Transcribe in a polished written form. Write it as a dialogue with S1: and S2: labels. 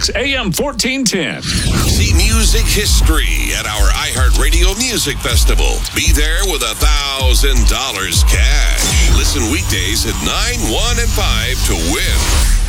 S1: 106, AM 1410.
S2: See music history at our iHeartRadio Music Festival. Be there with $1,000 cash. Listen weekdays at 9, 1, and 5 to win.